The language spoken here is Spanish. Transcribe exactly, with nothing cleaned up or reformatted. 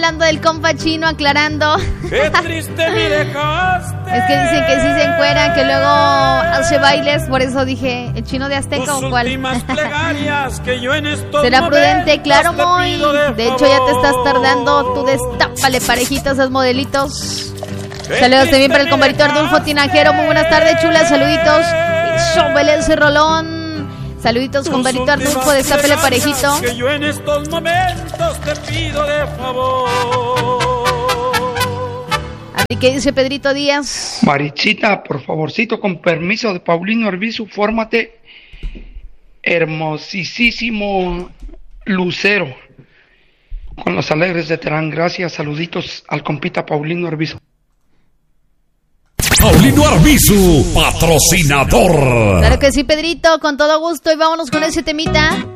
hablando del compa Chino, aclarando. Qué triste me dejaste. Es que dicen que sí se encuera, que luego hace bailes, por eso dije, ¿el Chino de Azteca o cuál? Que yo en Será prudente, claro, muy. De, de hecho, ya te estás tardando. Tú destápale, parejitas, esos modelitos. Saludos también para el compadrito Arnulfo Tinajero. Muy buenas tardes, chulas, saluditos. Y Sobel ese rolón. Saluditos, compadrito Arnulfo, destápale, parejito. Que yo en estos momentos te pido de favor. Así que dice Pedrito Díaz. Marichita, por favorcito, con permiso de Paulino Arbizu, fórmate hermosísimo lucero con los alegres de Terán. Gracias, saluditos al compita Paulino Arbizu. Paulino Arbizu, patrocinador. Claro que sí, Pedrito, con todo gusto. Y vámonos con ese temita.